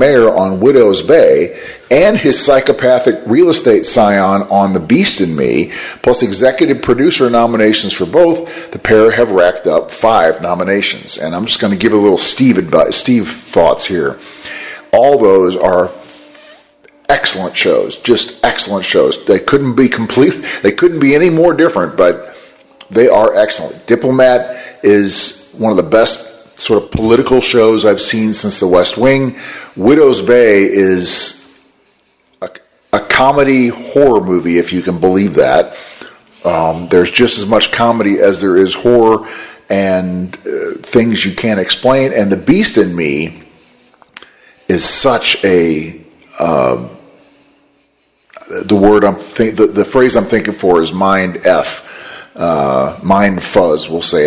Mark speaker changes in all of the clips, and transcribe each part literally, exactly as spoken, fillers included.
Speaker 1: mayor on Widow's Bay and his psychopathic real estate scion on The Beast in Me, plus executive producer nominations for both, the pair have racked up five nominations. And I'm just going to give a little Steve advice, Steve thoughts here. All those are excellent shows, just excellent shows. They couldn't be complete, they couldn't be any more different, but they are excellent. Diplomat is one of the best sort of political shows I've seen since The West Wing. Widow's Bay is a, a comedy horror movie, if you can believe that. Um, there's just as much comedy as there is horror and uh, things you can't explain. And The Beast in Me is such a uh, the word I'm think the, the phrase I'm thinking for is mind f, uh, mind fuzz. We'll say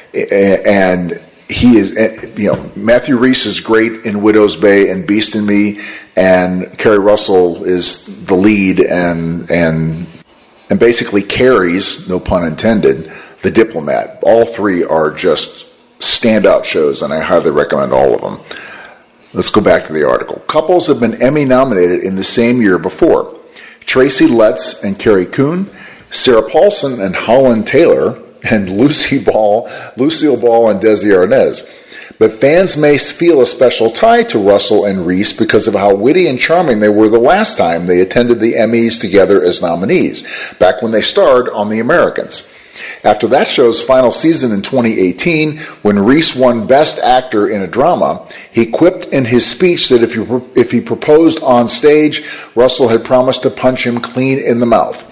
Speaker 1: it, and he is, you know, Matthew Rhys is great in Widow's Bay and Beast in Me, and Kerry Russell is the lead and and and basically carries, no pun intended, The Diplomat. All three are just standout shows, and I highly recommend all of them. Let's go back to the article. Couples have been Emmy nominated in the same year before. Tracy Letts and Carrie Coon, Sarah Paulson and Holland Taylor, and Lucy Ball, Lucille Ball and Desi Arnaz. But fans may feel a special tie to Russell and Rhys because of how witty and charming they were the last time they attended the Emmys together as nominees, back when they starred on The Americans. After that show's final season in twenty eighteen, when Rhys won Best Actor in a Drama, he quipped in his speech that if he, if he proposed on stage, Russell had promised to punch him clean in the mouth.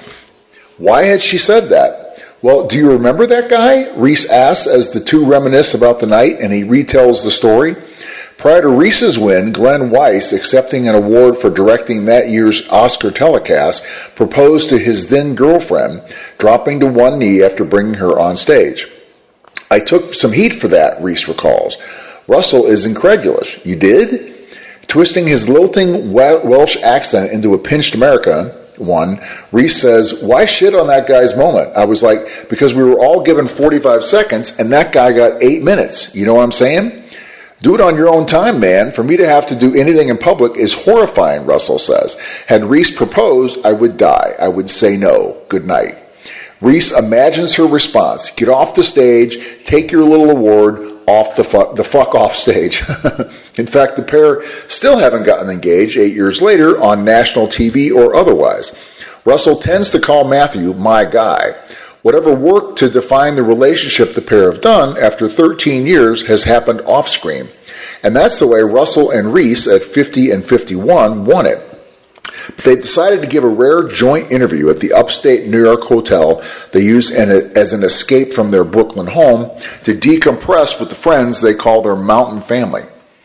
Speaker 1: Why had she said that? Well, do you remember that guy? Rhys asks as the two reminisce about the night and he retells the story. Prior to Rhys's win, Glenn Weiss, accepting an award for directing that year's Oscar telecast, proposed to his then-girlfriend, dropping to one knee after bringing her on stage. I took some heat for that, Rhys recalls. Russell is incredulous. You did? Twisting his lilting Welsh accent into a pinched American one, Rhys says, why shit on that guy's moment? I was like, because we were all given forty-five seconds and that guy got eight minutes. You know what I'm saying? Do it on your own time, man. For me to have to do anything in public is horrifying, Russell says. Had Rhys proposed, I would die. I would say no. Good night. Rhys imagines her response. Get off the stage, take your little award, off the fuck, the fuck off stage. In fact, the pair still haven't gotten engaged eight years later on national T V or otherwise. Russell tends to call Matthew my guy. Whatever work to define the relationship the pair have done after thirteen years has happened off-screen. And that's the way Russell and Rhys at fifty and fifty-one won it. But they decided to give a rare joint interview at the upstate New York hotel they use as an escape from their Brooklyn home to decompress with the friends they call their mountain family.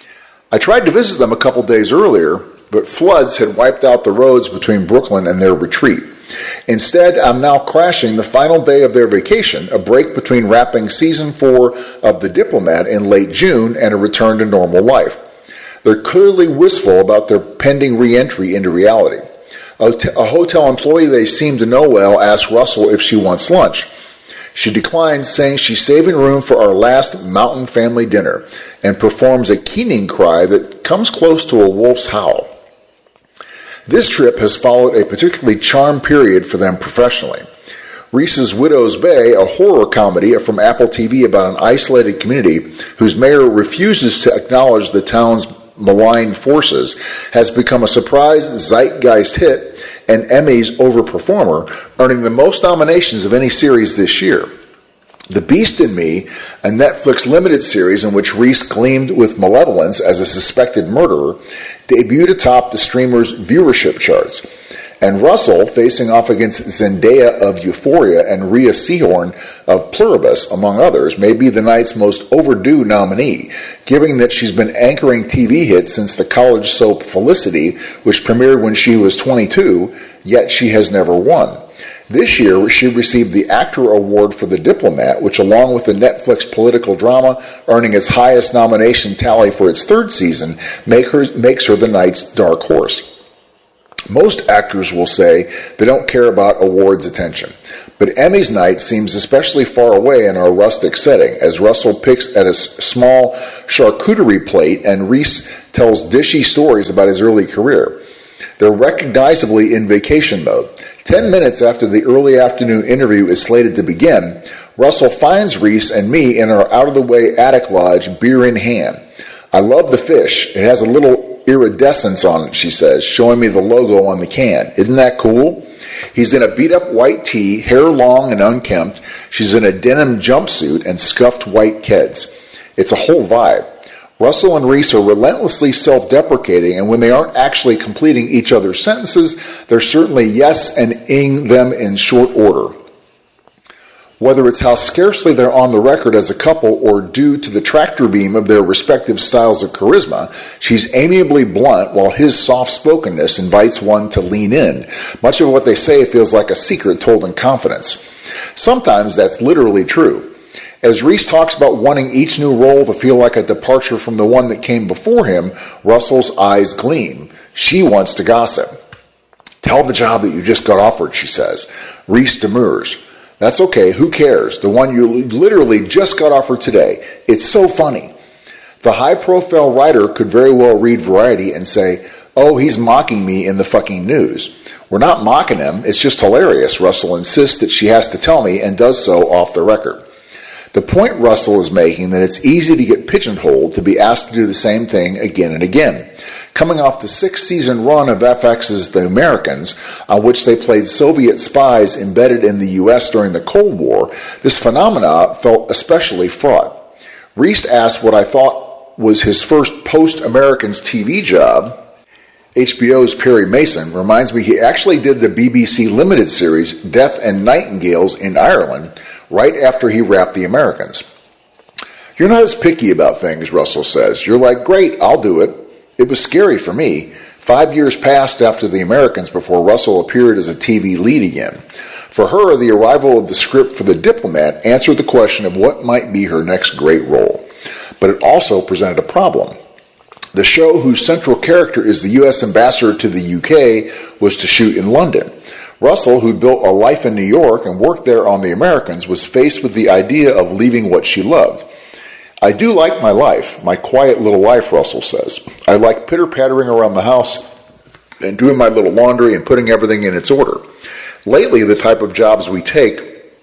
Speaker 1: I tried to visit them a couple days earlier, but floods had wiped out the roads between Brooklyn and their retreat. Instead, I'm now crashing the final day of their vacation, a break between wrapping season four of The Diplomat in late June and a return to normal life. They're clearly wistful about their pending re-entry into reality. A, t- a hotel employee they seem to know well asks Russell if she wants lunch. She declines, saying she's saving room for our last mountain family dinner, and performs a keening cry that comes close to a wolf's howl. This trip has followed a particularly charmed period for them professionally. Rhys's Widow's Bay, a horror comedy from Apple T V about an isolated community whose mayor refuses to acknowledge the town's malign forces, has become a surprise zeitgeist hit and Emmys overperformer, earning the most nominations of any series this year. The Beast in Me, a Netflix limited series in which Rhys gleamed with malevolence as a suspected murderer, debuted atop the streamer's viewership charts. And Russell, facing off against Zendaya of Euphoria and Rhea Seehorn of Pluribus, among others, may be the night's most overdue nominee, given that she's been anchoring T V hits since the college soap Felicity, which premiered when she was twenty-two, yet she has never won. This year, she received the Actor Award for The Diplomat, which, along with the Netflix political drama earning its highest nomination tally for its third season, make her, makes her the night's dark horse. Most actors will say they don't care about awards attention. But Emmy's night seems especially far away in our rustic setting, as Russell picks at a small charcuterie plate and Reese tells dishy stories about his early career. They're recognizably in vacation mode. Ten minutes after the early afternoon interview is slated to begin, Russell finds Reese and me in our out-of-the-way attic lodge, beer in hand. I love the fish. It has a little iridescence on it, she says, showing me the logo on the can. Isn't that cool? He's in a beat-up white tee, hair long and unkempt. She's in a denim jumpsuit and scuffed white keds. It's a whole vibe. Russell and Reese are relentlessly self-deprecating, and when they aren't actually completing each other's sentences, they're certainly yes and ing them in short order. Whether it's how scarcely they're on the record as a couple or due to the tractor beam of their respective styles of charisma, she's amiably blunt while his soft-spokenness invites one to lean in. Much of what they say feels like a secret told in confidence. Sometimes that's literally true. As Reese talks about wanting each new role to feel like a departure from the one that came before him, Russell's eyes gleam. She wants to gossip. Tell the job that you just got offered, she says. Reese demurs. That's okay, who cares? The one you literally just got offered today. It's so funny. The high-profile writer could very well read Variety and say, oh, he's mocking me in the fucking news. We're not mocking him, it's just hilarious. Russell insists that she has to tell me and does so off the record. The point Russell is making that it's easy to get pigeonholed to be asked to do the same thing again and again. Coming off the six-season run of F X's The Americans, on which they played Soviet spies embedded in the U S during the Cold War, this phenomena felt especially fraught. Reese asked what I thought was his first post-Americans T V job. H B O's Perry Mason reminds me he actually did the B B C limited series Death and Nightingales in Ireland right after he wrapped The Americans. You're not as picky about things, Russell says. You're like, great, I'll do it. It was scary for me. Five years passed after The Americans before Russell appeared as a T V lead again. For her, the arrival of the script for The Diplomat answered the question of what might be her next great role. But it also presented a problem. The show, whose central character is the U S ambassador to the U K, was to shoot in London. Russell, who built a life in New York and worked there on The Americans, was faced with the idea of leaving what she loved. I do like my life, my quiet little life, Russell says. I like pitter-pattering around the house and doing my little laundry and putting everything in its order. Lately, the type of jobs we take,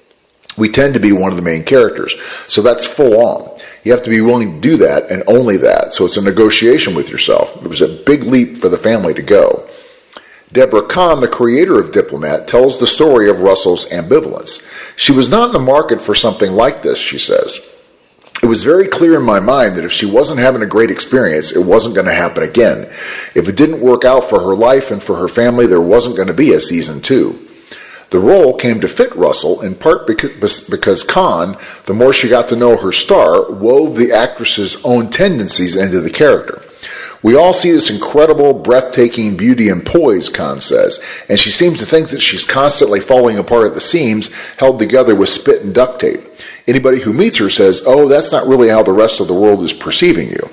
Speaker 1: we tend to be one of the main characters, so that's full on. You have to be willing to do that and only that, so it's a negotiation with yourself. It was a big leap for the family to go. Deborah Kahn, the creator of Diplomat, tells the story of Russell's ambivalence. She was not in the market for something like this, she says. It was very clear in my mind that if she wasn't having a great experience, it wasn't going to happen again. If it didn't work out for her life and for her family, there wasn't going to be a season two. The role came to fit Russell in part because, because Kahn, the more she got to know her star, wove the actress's own tendencies into the character. We all see this incredible, breathtaking beauty and poise, Kahn says, and she seems to think that she's constantly falling apart at the seams, held together with spit and duct tape. Anybody who meets her says, oh, that's not really how the rest of the world is perceiving you.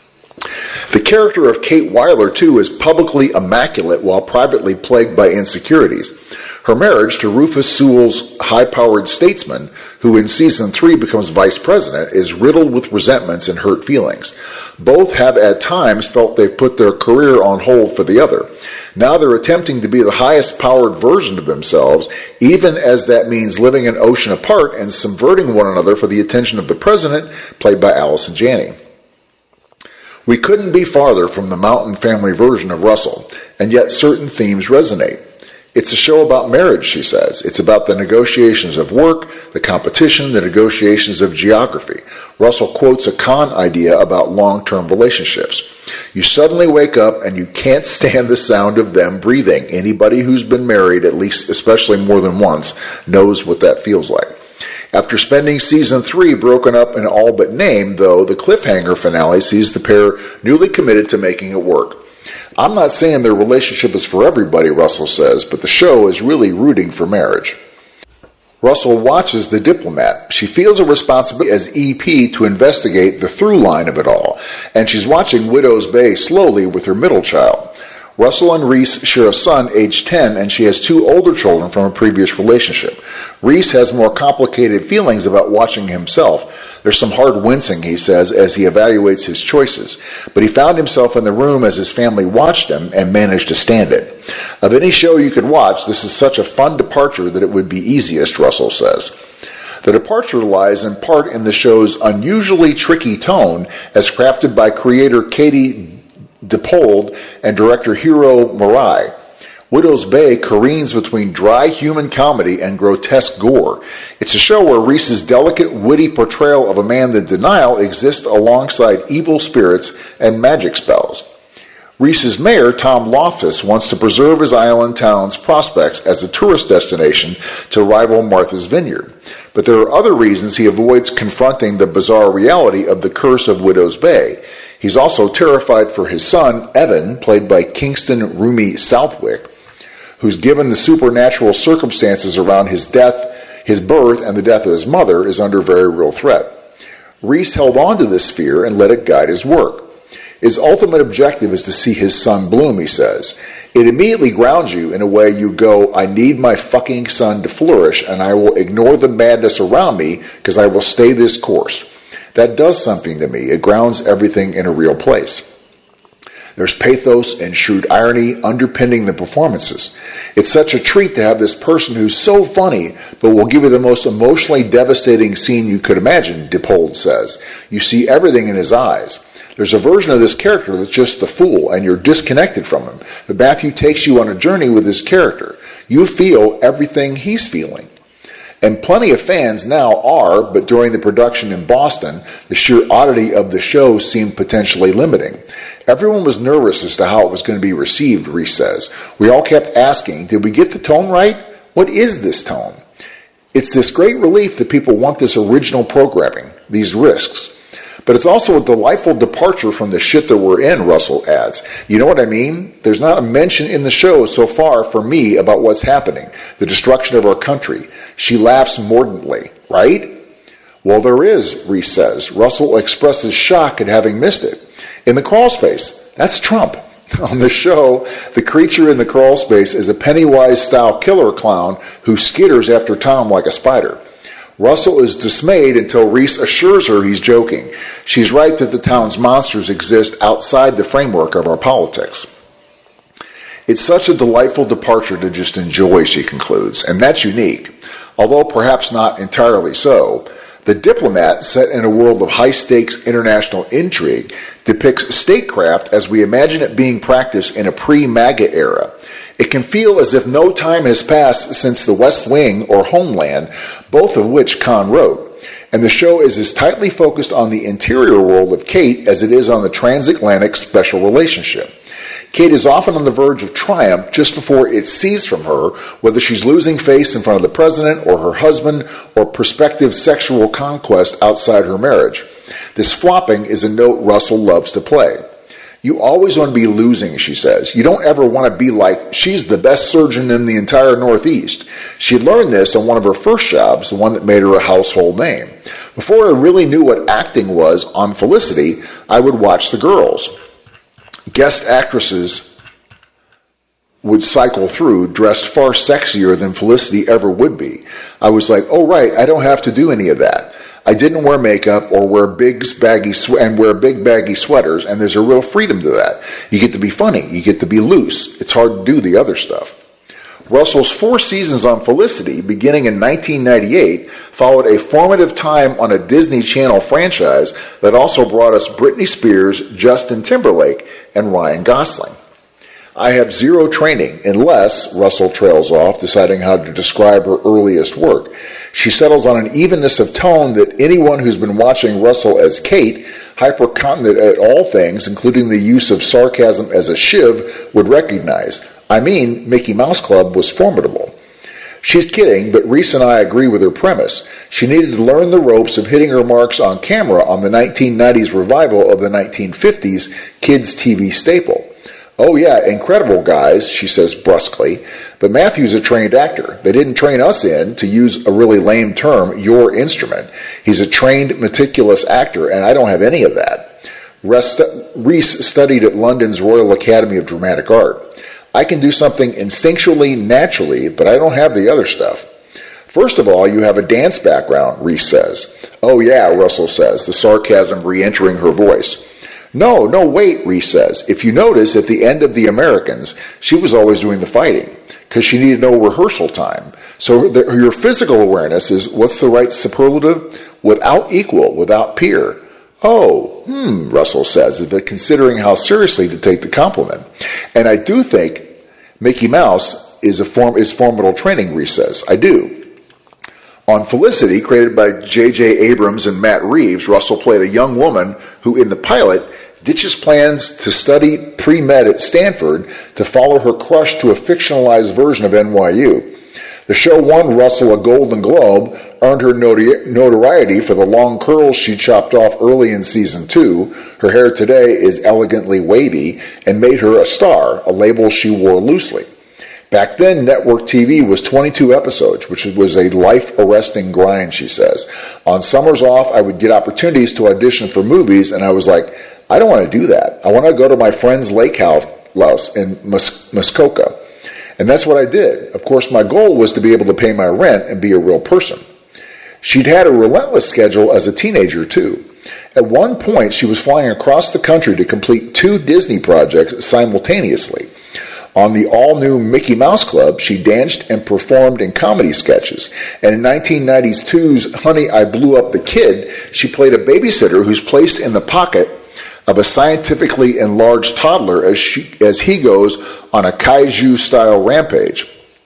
Speaker 1: The character of Kate Weiler, too, is publicly immaculate while privately plagued by insecurities. Her marriage to Rufus Sewell's high-powered statesman, who in season three becomes vice president, is riddled with resentments and hurt feelings. Both have at times felt they've put their career on hold for the other. Now they're attempting to be the highest-powered version of themselves, even as that means living an ocean apart and subverting one another for the attention of the president, played by Allison Janney. We couldn't be farther from the Mountain family version of Russell, and yet certain themes resonate. It's a show about marriage, she says. It's about the negotiations of work, the competition, the negotiations of geography. Russell quotes a Kahn idea about long-term relationships. You suddenly wake up and you can't stand the sound of them breathing. Anybody who's been married, at least especially more than once, knows what that feels like. After spending season three broken up in all but name, though, the cliffhanger finale sees the pair newly committed to making it work. I'm not saying their relationship is for everybody, Russell says, but the show is really rooting for marriage. Russell watches The Diplomat. She feels a responsibility as E P to investigate the through line of it all, and she's watching Widow's Bay slowly with her middle child. Russell and Reese share a son aged ten, and she has two older children from a previous relationship. Reese has more complicated feelings about watching himself. There's some hard wincing, he says, as he evaluates his choices. But he found himself in the room as his family watched him and managed to stand it. Of any show you could watch, this is such a fun departure that it would be easiest, Russell says. The departure lies in part in the show's unusually tricky tone as crafted by creator Katie Dippold and director Hiro Murai. Widow's Bay careens between dry human comedy and grotesque gore. It's a show where Reese's delicate, witty portrayal of a man in denial exists alongside evil spirits and magic spells. Reese's mayor, Tom Loftus, wants to preserve his island town's prospects as a tourist destination to rival Martha's Vineyard. But there are other reasons he avoids confronting the bizarre reality of the curse of Widow's Bay. He's also terrified for his son, Evan, played by Kingston Rumi Southwick, who's given the supernatural circumstances around his death, his birth, and the death of his mother, is under very real threat. Reese held on to this fear and let it guide his work. His ultimate objective is to see his son bloom, he says. It immediately grounds you in a way you go, I need my fucking son to flourish, and I will ignore the madness around me because I will stay this course. That does something to me. It grounds everything in a real place. There's pathos and shrewd irony underpinning the performances. It's such a treat to have this person who's so funny, but will give you the most emotionally devastating scene you could imagine, Dippold says. You see everything in his eyes. There's a version of this character that's just the fool, and you're disconnected from him. But Matthew takes you on a journey with his character. You feel everything he's feeling. And plenty of fans now are, but during the production in Boston, the sheer oddity of the show seemed potentially limiting. Everyone was nervous as to how it was going to be received, Reese says. We all kept asking, did we get the tone right? What is this tone? It's this great relief that people want this original programming, these risks. But it's also a delightful departure from the shit that we're in, Russell adds. You know what I mean? There's not a mention in the show so far for me about what's happening, the destruction of our country. She laughs mordantly, right? Well, there is, Reese says. Russell expresses shock at having missed it. In the crawl space, that's Trump. On the show, the creature in the crawl space is a Pennywise-style killer clown who skitters after Tom like a spider. Russell is dismayed until Reese assures her he's joking. She's right that the town's monsters exist outside the framework of our politics. It's such a delightful departure to just enjoy, she concludes, and that's unique, although perhaps not entirely so. The Diplomat, set in a world of high-stakes international intrigue, depicts statecraft as we imagine it being practiced in a pre-MAGA era. It can feel as if no time has passed since The West Wing or Homeland, both of which Kahn wrote. And the show is as tightly focused on the interior world of Kate as it is on the transatlantic special relationship. Kate is often on the verge of triumph just before it's seized from her, whether she's losing face in front of the president or her husband or prospective sexual conquest outside her marriage. This flopping is a note Russell loves to play. You always want to be losing, she says. You don't ever want to be like, she's the best surgeon in the entire Northeast. She learned this on one of her first jobs, the one that made her a household name. Before I really knew what acting was on Felicity, I would watch The Girls. Guest actresses would cycle through dressed far sexier than Felicity ever would be. I was like, oh right, I don't have to do any of that. I didn't wear makeup or wear big baggy sw- and wear big baggy sweaters, and there's a real freedom to that. You get to be funny, you get to be loose. It's hard to do the other stuff. Russell's four seasons on Felicity, beginning in nineteen ninety-eight, followed a formative time on a Disney Channel franchise that also brought us Britney Spears, Justin Timberlake, and Ryan Gosling. I have zero training unless, Russell trails off, deciding how to describe her earliest work. She settles on an evenness of tone that anyone who's been watching Russell as Kate, hypercontinent at all things, including the use of sarcasm as a shiv, would recognize. I mean, Mickey Mouse Club was formidable. She's kidding, but Reese and I agree with her premise. She needed to learn the ropes of hitting her marks on camera on the nineteen nineties revival of the nineteen fifties kids' T V staple. Oh yeah, incredible guys, she says brusquely, but Matthew's a trained actor. They didn't train us in, to use a really lame term, your instrument. He's a trained, meticulous actor, and I don't have any of that. Reese studied at London's Royal Academy of Dramatic Art. I can do something instinctually, naturally, but I don't have the other stuff. First of all, you have a dance background, Reese says. Oh yeah, Russell says, the sarcasm re-entering her voice. No, no, wait, Reese says. If you notice, at the end of The Americans, she was always doing the fighting, because she needed no rehearsal time. So the, your physical awareness is, what's the right superlative? Without equal, without peer. Oh, hmm, Russell says, but considering how seriously to take the compliment. And I do think Mickey Mouse is a form is formidable training, Reese says. I do. On Felicity, created by J J Abrams and Matt Reeves, Russell played a young woman who, in the pilot, ditches plans to study pre-med at Stanford to follow her crush to a fictionalized version of N Y U. The show won Russell a Golden Globe, earned her notoriety for the long curls she chopped off early in season two. Her hair today is elegantly wavy, and made her a star, a label she wore loosely. Back then, network T V was twenty-two episodes, which was a life-arresting grind, she says. On summers off, I would get opportunities to audition for movies, and I was like, I don't want to do that. I want to go to my friend's lake house in Mus- Muskoka. And that's what I did. Of course, my goal was to be able to pay my rent and be a real person. She'd had a relentless schedule as a teenager, too. At one point, she was flying across the country to complete two Disney projects simultaneously. On the all-new Mickey Mouse Club, she danced and performed in comedy sketches. And in nineteen ninety-two's Honey, I Blew Up the Kid, she played a babysitter who's placed in the pocket of a scientifically enlarged toddler as she as he goes on a kaiju-style rampage.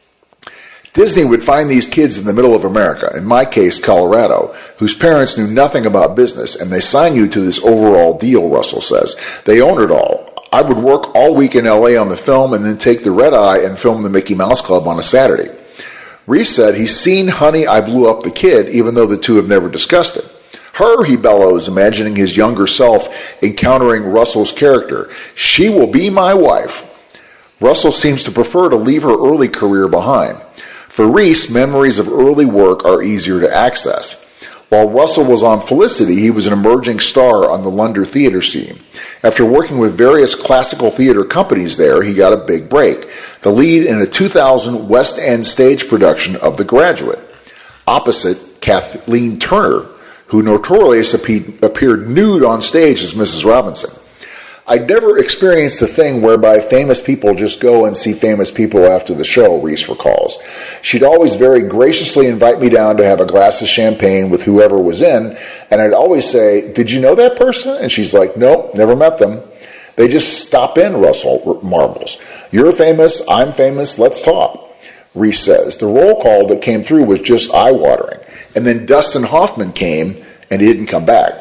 Speaker 1: Disney would find these kids in the middle of America, in my case, Colorado, whose parents knew nothing about business, and they sign you to this overall deal, Russell says. They own it all. I would work all week in L A on the film and then take the red eye and film the Mickey Mouse Club on a Saturday. Reese said he's seen Honey, I Blew Up the Kid, even though the two have never discussed it. Her, he bellows, imagining his younger self encountering Russell's character. She will be my wife. Russell seems to prefer to leave her early career behind. For Reese, memories of early work are easier to access. While Russell was on Felicity, he was an emerging star on the London theater scene. After working with various classical theater companies there, he got a big break, the lead in a two thousand West End stage production of The Graduate, opposite Kathleen Turner, who notoriously appeared nude on stage as Missus Robinson. I'd never experienced the thing whereby famous people just go and see famous people after the show, Reese recalls. She'd always very graciously invite me down to have a glass of champagne with whoever was in, and I'd always say, did you know that person? And she's like, nope, never met them. They just stop in, Russell marvels. You're famous, I'm famous, let's talk. Reese says, the roll call that came through was just eye-watering. And then Dustin Hoffman came, and he didn't come back.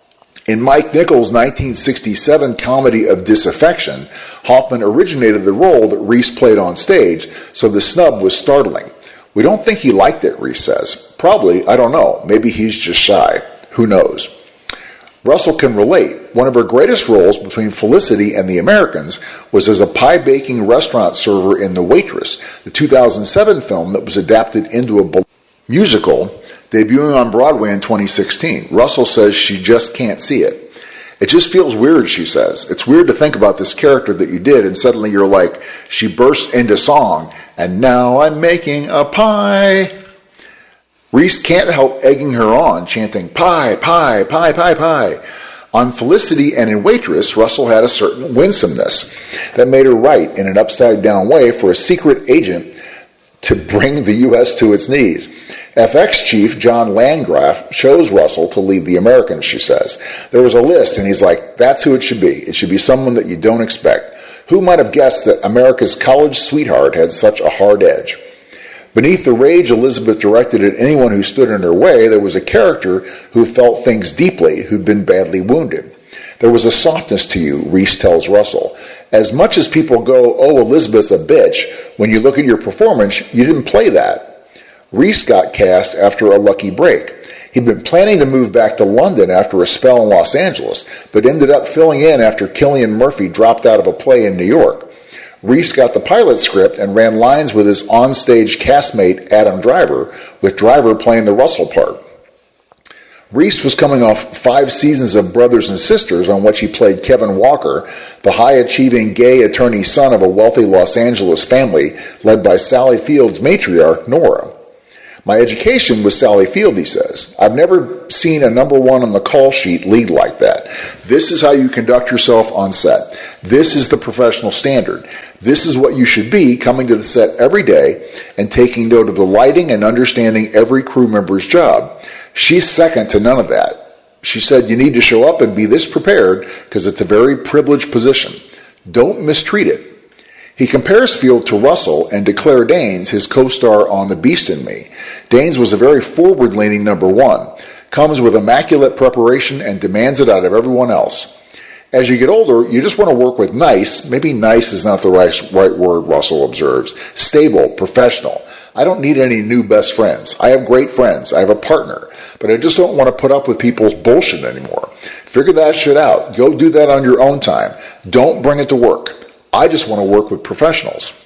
Speaker 1: In Mike Nichols' nineteen sixty-seven comedy of Disaffection, Hoffman originated the role that Reese played on stage, so the snub was startling. We don't think he liked it, Reese says. Probably, I don't know. Maybe he's just shy. Who knows? Russell can relate. One of her greatest roles between Felicity and The Americans was as a pie-baking restaurant server in The Waitress, the two thousand seven film that was adapted into a musical debuting on Broadway in twenty sixteen. Russell says she just can't see it. It just feels weird, she says. It's weird to think about this character that you did, and suddenly you're like, she bursts into song, and now I'm making a pie. Reese can't help egging her on, chanting, pie, pie, pie, pie, pie. On Felicity and in Waitress, Russell had a certain winsomeness that made her write in an upside-down way for a secret agent to bring the U S to its knees. F X chief John Landgraf chose Russell to lead The Americans, she says. There was a list, and he's like, that's who it should be. It should be someone that you don't expect. Who might have guessed that America's college sweetheart had such a hard edge? Beneath the rage Elizabeth directed at anyone who stood in her way, there was a character who felt things deeply, who'd been badly wounded. There was a softness to you, Reese tells Russell. As much as people go, oh, Elizabeth's a bitch, when you look at your performance, you didn't play that. Reese got cast after a lucky break. He'd been planning to move back to London after a spell in Los Angeles, but ended up filling in after Cillian Murphy dropped out of a play in New York. Reese got the pilot script and ran lines with his onstage castmate Adam Driver, with Driver playing the Russell part. Reese was coming off five seasons of Brothers and Sisters, on which he played Kevin Walker, the high-achieving gay attorney son of a wealthy Los Angeles family led by Sally Field's matriarch, Nora. My education was Sally Field, he says. I've never seen a number one on the call sheet lead like that. This is how you conduct yourself on set. This is the professional standard. This is what you should be, coming to the set every day and taking note of the lighting and understanding every crew member's job. She's second to none of that. She said you need to show up and be this prepared because it's a very privileged position. Don't mistreat it. He compares Field to Russell and to Claire Danes, his co-star on The Beast in Me. Danes was a very forward-leaning number one, comes with immaculate preparation and demands it out of everyone else. As you get older, you just want to work with nice, maybe nice is not the right, right word, Russell observes, stable, professional. I don't need any new best friends. I have great friends. I have a partner. But I just don't want to put up with people's bullshit anymore. Figure that shit out. Go do that on your own time. Don't bring it to work. I just want to work with professionals.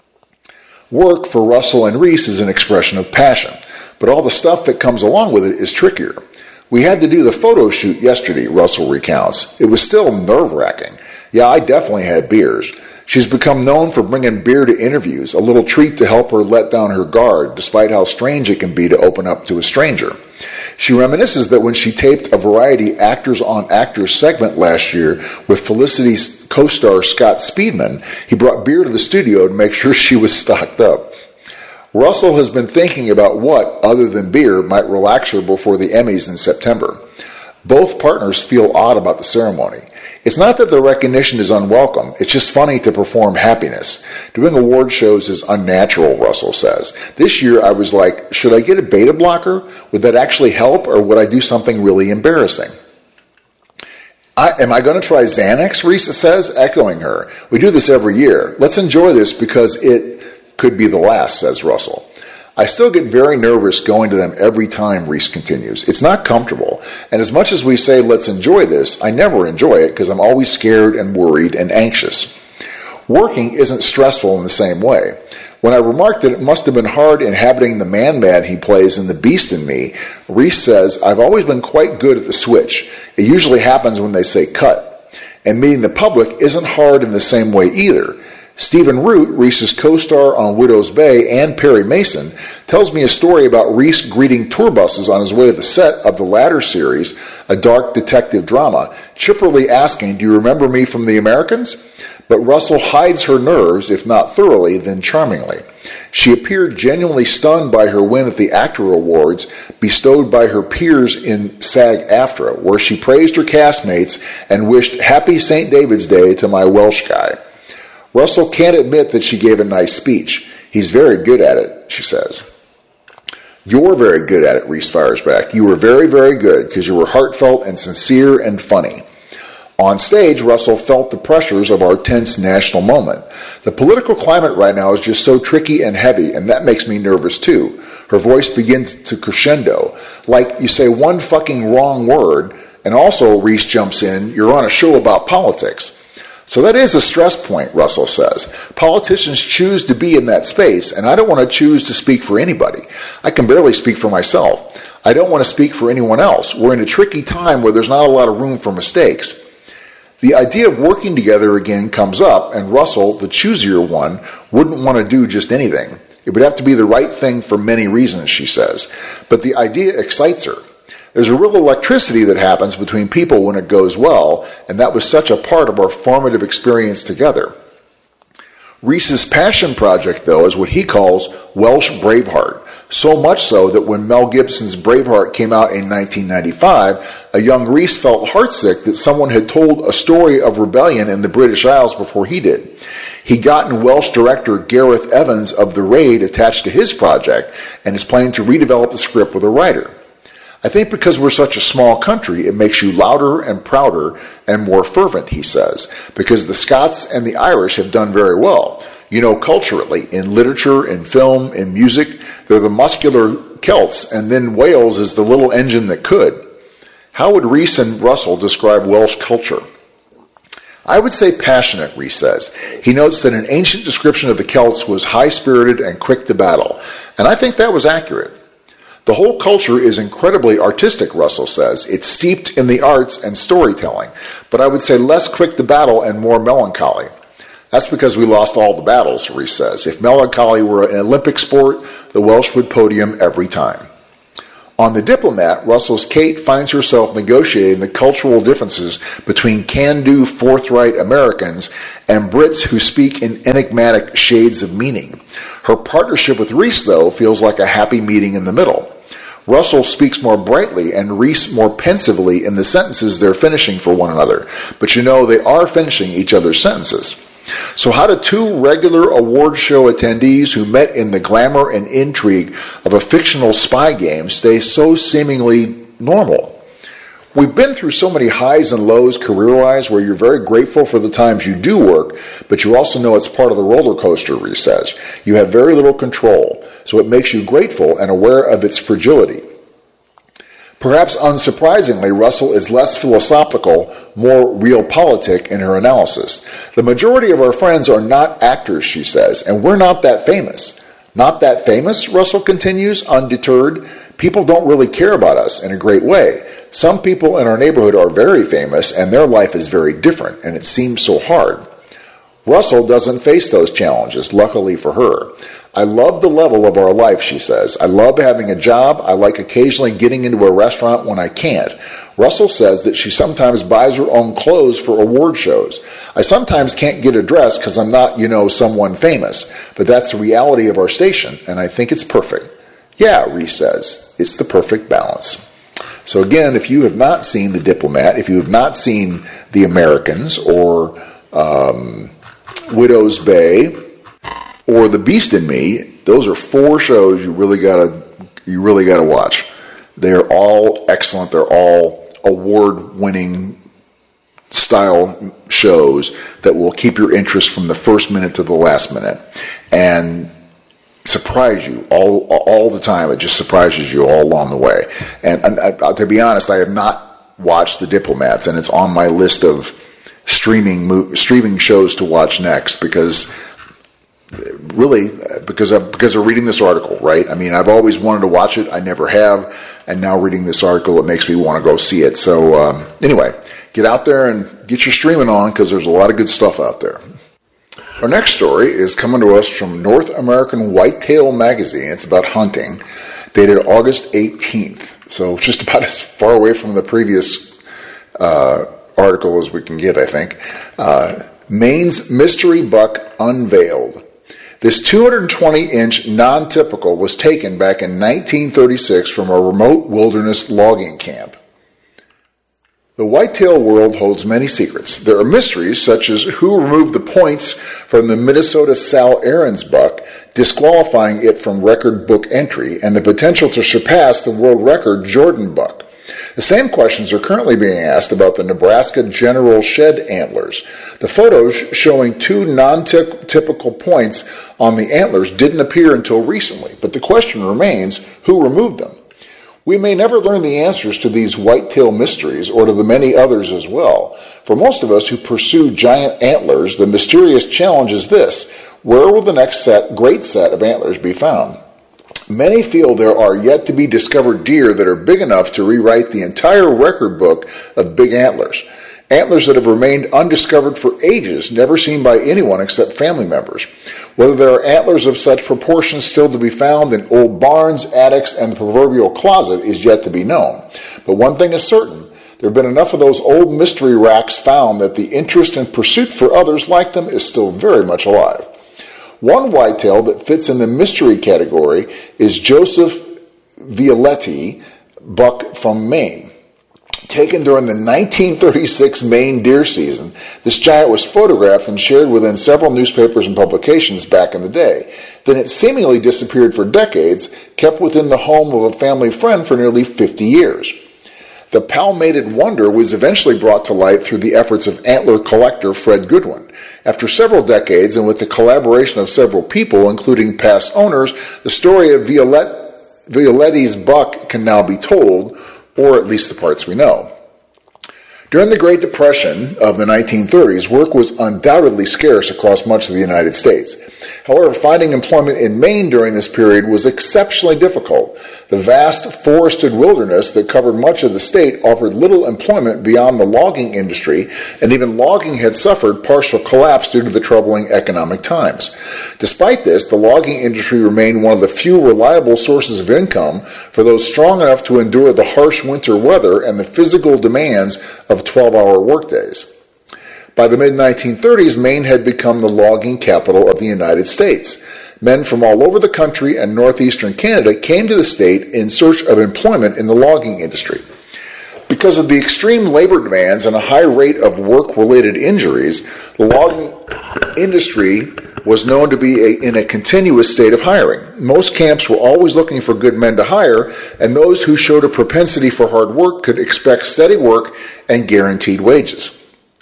Speaker 1: Work for Russell and Reese is an expression of passion, but all the stuff that comes along with it is trickier. We had to do the photo shoot yesterday, Russell recounts. It was still nerve-wracking. Yeah, I definitely had beers. She's become known for bringing beer to interviews, a little treat to help her let down her guard, despite how strange it can be to open up to a stranger. She reminisces that when she taped a Variety Actors on Actors segment last year with Felicity's co-star Scott Speedman, he brought beer to the studio to make sure she was stocked up. Russell has been thinking about what, other than beer, might relax her before the Emmys in September. Both partners feel odd about the ceremony. It's not that the recognition is unwelcome, it's just funny to perform happiness. Doing award shows is unnatural, Russell says. This year I was like, should I get a beta blocker? Would that actually help, or would I do something really embarrassing? I, am I going to try Xanax, Reese says, echoing her. We do this every year. Let's enjoy this because it could be the last, says Russell. I still get very nervous going to them every time, Reese continues. It's not comfortable, and as much as we say, let's enjoy this, I never enjoy it because I'm always scared and worried and anxious. Working isn't stressful in the same way. When I remarked that it must have been hard inhabiting the man-man he plays in The Beast in Me, Reese says, I've always been quite good at the switch. It usually happens when they say cut. And meeting the public isn't hard in the same way either. Stephen Root, Reese's co-star on Widow's Bay, and Perry Mason, tells me a story about Reese greeting tour buses on his way to the set of the latter series, a dark detective drama, chipperly asking, do you remember me from The Americans? But Russell hides her nerves, if not thoroughly, then charmingly. She appeared genuinely stunned by her win at the Actor Awards bestowed by her peers in SAG-AFTRA, where she praised her castmates and wished Happy Saint David's Day to my Welsh guy. Russell can't admit that she gave a nice speech. He's very good at it, she says. You're very good at it, Reese fires back. You were very, very good because you were heartfelt and sincere and funny. On stage, Russell felt the pressures of our tense national moment. The political climate right now is just so tricky and heavy, and that makes me nervous too. Her voice begins to crescendo. Like you say one fucking wrong word, and also, Reese jumps in, you're on a show about politics. So that is a stress point, Russell says. Politicians choose to be in that space, and I don't want to choose to speak for anybody. I can barely speak for myself. I don't want to speak for anyone else. We're in a tricky time where there's not a lot of room for mistakes. The idea of working together again comes up, and Russell, the choosier one, wouldn't want to do just anything. It would have to be the right thing for many reasons, she says. But the idea excites her. There's a real electricity that happens between people when it goes well, and that was such a part of our formative experience together. Reese's passion project, though, is what he calls Welsh Braveheart, so much so that when Mel Gibson's Braveheart came out in nineteen ninety-five, a young Reese felt heartsick that someone had told a story of rebellion in the British Isles before he did. He'd gotten Welsh director Gareth Evans of The Raid attached to his project and is planning to redevelop the script with a writer. I think because we're such a small country, it makes you louder and prouder and more fervent, he says, because the Scots and the Irish have done very well. You know, culturally, in literature, in film, in music, they're the muscular Celts, and then Wales is the little engine that could. How would Reese and Russell describe Welsh culture? I would say passionate, Reese says. He notes that an ancient description of the Celts was high-spirited and quick to battle, and I think that was accurate. The whole culture is incredibly artistic, Russell says. It's steeped in the arts and storytelling, but I would say less quick to battle and more melancholy. That's because we lost all the battles, Rees says. If melancholy were an Olympic sport, the Welsh would podium every time. On The Diplomat, Russell's Kate finds herself negotiating the cultural differences between can-do, forthright Americans and Brits who speak in enigmatic shades of meaning. Her partnership with Rees, though, feels like a happy meeting in the middle. Russell speaks more brightly and Rees more pensively in the sentences they're finishing for one another. But you know, they are finishing each other's sentences. So how do two regular award show attendees who met in the glamour and intrigue of a fictional spy game stay so seemingly normal? We've been through so many highs and lows career-wise where you're very grateful for the times you do work, but you also know it's part of the roller coaster, Rees says. You have very little control, so it makes you grateful and aware of its fragility. Perhaps unsurprisingly, Russell is less philosophical, more realpolitik in her analysis. The majority of our friends are not actors, she says, and we're not that famous. Not that famous, Russell continues, undeterred. People don't really care about us in a great way. Some people in our neighborhood are very famous, and their life is very different, and it seems so hard. Russell doesn't face those challenges, luckily for her. I love the level of our life, she says. I love having a job. I like occasionally getting into a restaurant when I can't. Russell says that she sometimes buys her own clothes for award shows. I sometimes can't get a dress because I'm not, you know, someone famous, but that's the reality of our station, and I think it's perfect. Yeah, Rees says, it's the perfect balance. So again, if you have not seen The Diplomat, if you have not seen The Americans or um, Widow's Bay, or The Beast in Me, those are four shows you really gotta you really gotta watch. They're all excellent. They're all award-winning style shows that will keep your interest from the first minute to the last minute and surprise you all all the time. It just surprises you all along the way. And, and I, to be honest, I have not watched The Diplomats, and it's on my list of streaming streaming shows to watch next because. Really, because of, because of reading this article, right? I mean, I've always wanted to watch it. I never have. And now reading this article, it makes me want to go see it. So um, anyway, get out there and get your streaming on because there's a lot of good stuff out there. Our next story is coming to us from North American Whitetail Magazine. It's about hunting, dated August eighteenth. So just about as far away from the previous uh, article as we can get, I think. Uh, Maine's mystery buck unveiled. This two hundred twenty inch non-typical was taken back in nineteen thirty-six from a remote wilderness logging camp. The whitetail world holds many secrets. There are mysteries such as who removed the points from the Minnesota Sal Aarons buck, disqualifying it from record book entry, and the potential to surpass the world record Jordan buck. The same questions are currently being asked about the Nebraska General Shed antlers. The photos showing two non-typical points on the antlers didn't appear until recently, but the question remains, who removed them? We may never learn the answers to these whitetail mysteries or to the many others as well. For most of us who pursue giant antlers, the mysterious challenge is this: where will the next set, great set of antlers be found? Many feel there are yet to be discovered deer that are big enough to rewrite the entire record book of big antlers. Antlers that have remained undiscovered for ages, never seen by anyone except family members. Whether there are antlers of such proportions still to be found in old barns, attics, and the proverbial closet is yet to be known. But one thing is certain, there have been enough of those old mystery racks found that the interest and pursuit for others like them is still very much alive. One whitetail that fits in the mystery category is Joseph Violetti buck from Maine. Taken during the nineteen thirty-six Maine deer season, this giant was photographed and shared within several newspapers and publications back in the day. Then it seemingly disappeared for decades, kept within the home of a family friend for nearly fifty years. The palmated wonder was eventually brought to light through the efforts of antler collector Fred Goodwin. After several decades and with the collaboration of several people, including past owners, the story of Violet, Violetti's buck can now be told, or at least the parts we know. During the Great Depression of the nineteen thirties, work was undoubtedly scarce across much of the United States. However, finding employment in Maine during this period was exceptionally difficult. The vast forested wilderness that covered much of the state offered little employment beyond the logging industry, and even logging had suffered partial collapse due to the troubling economic times. Despite this, the logging industry remained one of the few reliable sources of income for those strong enough to endure the harsh winter weather and the physical demands of twelve-hour workdays. By the mid nineteen thirties, Maine had become the logging capital of the United States. Men from all over the country and northeastern Canada came to the state in search of employment in the logging industry. Because of the extreme labor demands and a high rate of work-related injuries, the logging industry was known to be a, in a continuous state of hiring. Most camps were always looking for good men to hire, and those who showed a propensity for hard work could expect steady work and guaranteed wages.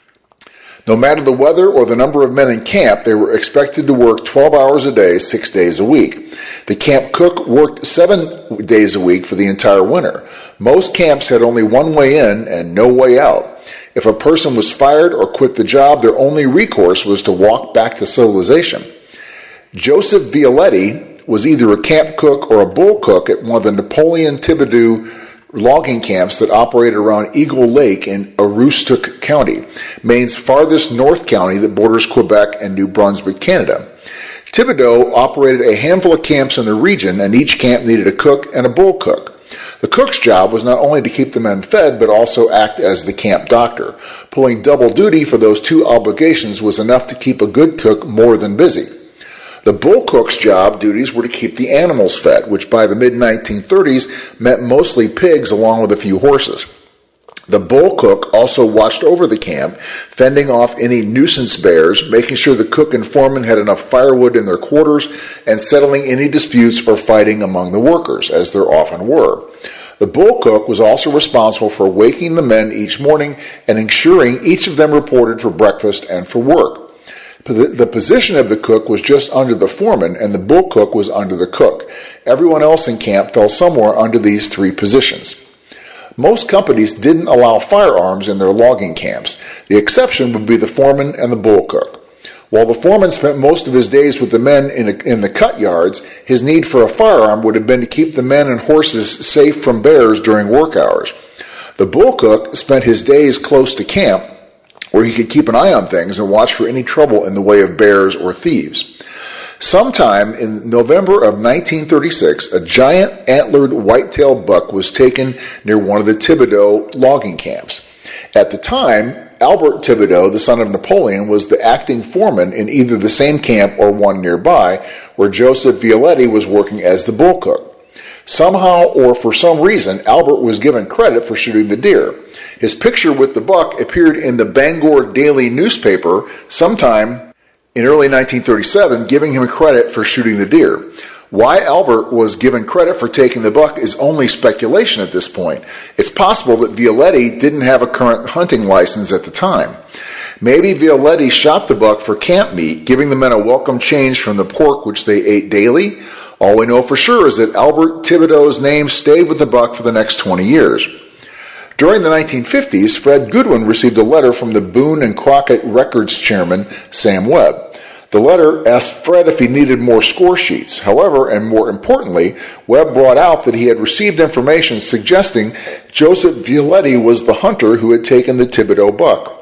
Speaker 1: No matter the weather or the number of men in camp, they were expected to work twelve hours a day, six days a week. The camp cook worked seven days a week for the entire winter. Most camps had only one way in and no way out. If a person was fired or quit the job, their only recourse was to walk back to civilization. Joseph Violetti was either a camp cook or a bull cook at one of the Napoleon Thibodaux logging camps that operated around Eagle Lake in Aroostook County, Maine's farthest north county that borders Quebec and New Brunswick, Canada. Thibodaux operated a handful of camps in the region, and each camp needed a cook and a bull cook. The cook's job was not only to keep the men fed, but also act as the camp doctor. Pulling double duty for those two obligations was enough to keep a good cook more than busy. The bull cook's job duties were to keep the animals fed, which by the mid nineteen thirties meant mostly pigs along with a few horses. The bull cook also watched over the camp, fending off any nuisance bears, making sure the cook and foreman had enough firewood in their quarters, and settling any disputes or fighting among the workers, as there often were. The bull cook was also responsible for waking the men each morning and ensuring each of them reported for breakfast and for work. The position of the cook was just under the foreman, and the bull cook was under the cook. Everyone else in camp fell somewhere under these three positions. Most companies didn't allow firearms in their logging camps. The exception would be the foreman and the bull cook. While the foreman spent most of his days with the men in, a, in the cut yards, his need for a firearm would have been to keep the men and horses safe from bears during work hours. The bull cook spent his days close to camp, where he could keep an eye on things and watch for any trouble in the way of bears or thieves. Sometime in November of nineteen thirty-six, a giant antlered white-tailed buck was taken near one of the Thibodaux logging camps. At the time, Albert Thibodaux, the son of Napoleon, was the acting foreman in either the same camp or one nearby, where Joseph Violetti was working as the bull cook. Somehow or for some reason, Albert was given credit for shooting the deer. His picture with the buck appeared in the Bangor Daily newspaper sometime in early nineteen thirty-seven, giving him credit for shooting the deer. Why Albert was given credit for taking the buck is only speculation at this point. It's possible that Violetti didn't have a current hunting license at the time. Maybe Violetti shot the buck for camp meat, giving the men a welcome change from the pork which they ate daily. All we know for sure is that Albert Thibodaux's name stayed with the buck for the next twenty years. During the nineteen fifties, Fred Goodwin received a letter from the Boone and Crockett Records chairman, Sam Webb. The letter asked Fred if he needed more score sheets. However, and more importantly, Webb brought out that he had received information suggesting Joseph Violetti was the hunter who had taken the Thibodaux buck.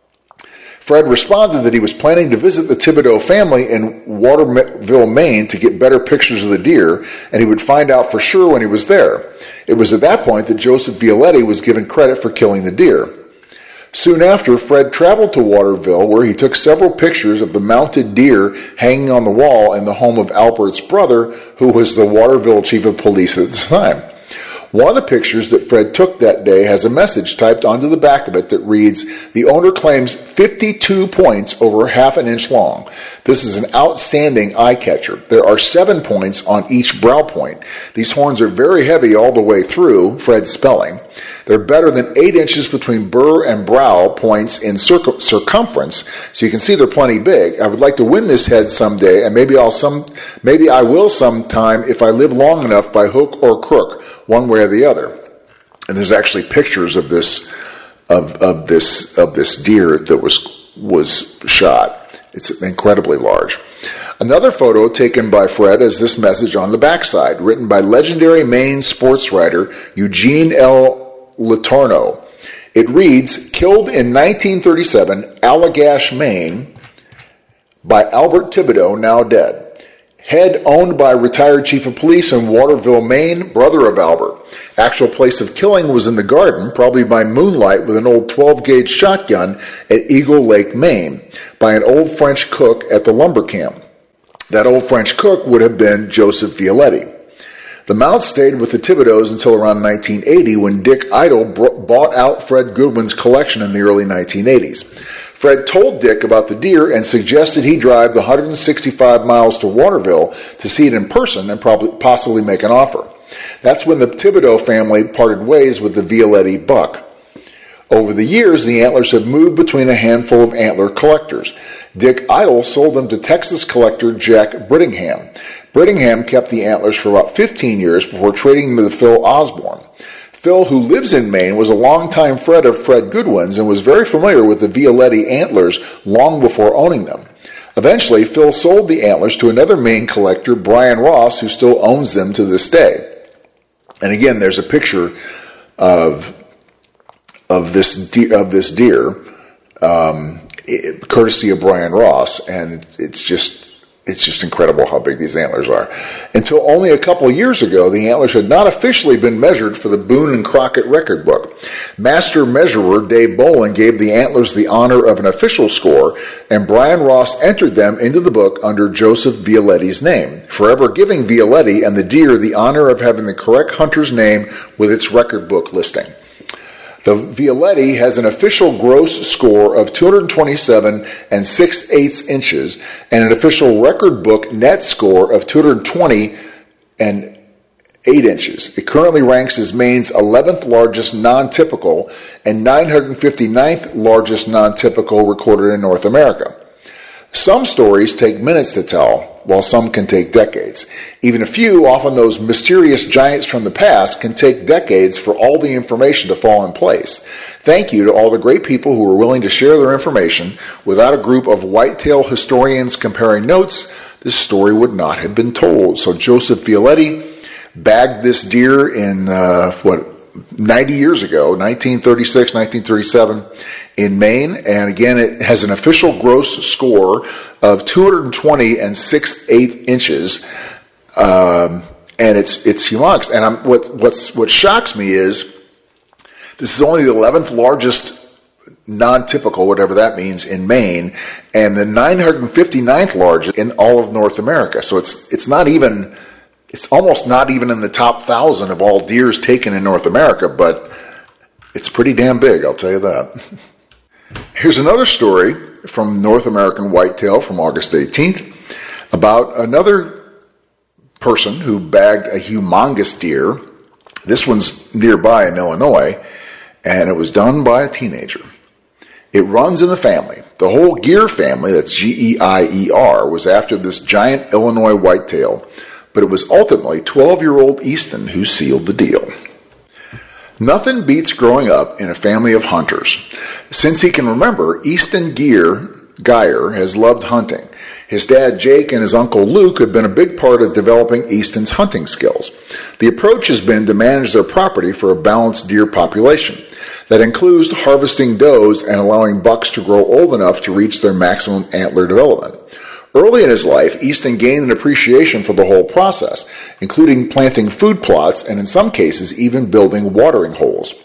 Speaker 1: Fred responded that he was planning to visit the Thibodaux family in Waterville, Maine to get better pictures of the deer, and he would find out for sure when he was there. It was at that point that Joseph Violetti was given credit for killing the deer. Soon after, Fred traveled to Waterville, where he took several pictures of the mounted deer hanging on the wall in the home of Albert's brother, who was the Waterville chief of police at the time. One of the pictures that Fred took that day has a message typed onto the back of it that reads, "The owner claims fifty-two points over half an inch long. This is an outstanding eye catcher. There are seven points on each brow point. These horns are very heavy all the way through," Fred's spelling. "They're better than eight inches between burr and brow points in circ- circumference, so you can see they're plenty big. I would like to win this head someday, and maybe I'll some, maybe I will sometime if I live long enough by hook or crook, one way or the other." And there's actually pictures of this, of of this of this deer that was was shot. It's incredibly large. Another photo taken by Fred is this message on the backside, written by legendary Maine sports writer Eugene L. Letourneau. It reads, "Killed in nineteen thirty-seven, Allagash, Maine, by Albert Thibodeau, now dead. Head owned by retired chief of police in Waterville, Maine, brother of Albert. Actual place of killing was in the garden, probably by moonlight with an old twelve gauge shotgun at Eagle Lake, Maine, by an old French cook at the lumber camp. That old French cook would have been Joseph Violetti. The mount stayed with the Thibodeaus until around nineteen eighty, when Dick Idle bought out Fred Goodwin's collection in the early nineteen eighties. Fred told Dick about the deer and suggested he drive the one hundred sixty-five miles to Waterville to see it in person and probably possibly make an offer. That's when the Thibodeau family parted ways with the Violetti buck. Over the years, the antlers have moved between a handful of antler collectors. Dick Idle sold them to Texas collector Jack Brittingham. Brittingham kept the antlers for about fifteen years before trading them to Phil Osborne. Phil, who lives in Maine, was a longtime friend of Fred Goodwin's and was very familiar with the Violetti antlers long before owning them. Eventually, Phil sold the antlers to another Maine collector, Brian Ross, who still owns them to this day. And again, there's a picture of of this de- of this deer, um, it, courtesy of Brian Ross, and it's just it's just incredible how big these antlers are. Until only a couple of years ago, the antlers had not officially been measured for the Boone and Crockett record book. Master measurer Dave Bolin gave the antlers the honor of an official score, and Brian Ross entered them into the book under Joseph Violetti's name, forever giving Violetti and the deer the honor of having the correct hunter's name with its record book listing. The Violetti has an official gross score of two hundred twenty-seven and six eighths inches and an official record book net score of two hundred twenty and eight inches. It currently ranks as Maine's eleventh largest non-typical and nine hundred fifty-ninth largest non-typical recorded in North America. Some stories take minutes to tell, while some can take decades. Even a few, often those mysterious giants from the past, can take decades for all the information to fall in place. Thank you to all the great people who are willing to share their information. Without a group of whitetail historians comparing notes, this story would not have been told. So Joseph Violetti bagged this deer in, uh, what, ninety years ago, nineteen thirty-six, nineteen thirty-seven, in Maine, and again, it has an official gross score of two hundred twenty and six eighths inches, um, and it's it's humongous. And I'm, what what's what shocks me is this is only the eleventh largest non-typical, whatever that means, in Maine, and the nine hundred fifty-ninth largest in all of North America. So it's it's not even it's almost not even in the top thousand of all deers taken in North America, but it's pretty damn big, I'll tell you that. Here's another story from North American Whitetail from August eighteenth about another person who bagged a humongous deer. This one's nearby in Illinois, and it was done by a teenager. It runs in the family. The whole Geer family, that's G E I E R, was after this giant Illinois whitetail, but it was ultimately twelve-year-old Easton who sealed the deal. Nothing beats growing up in a family of hunters. Since he can remember, Easton Geer Geyer has loved hunting. His dad Jake and his uncle Luke have been a big part of developing Easton's hunting skills. The approach has been to manage their property for a balanced deer population. That includes harvesting does and allowing bucks to grow old enough to reach their maximum antler development. Early in his life, Easton gained an appreciation for the whole process, including planting food plots and in some cases even building watering holes.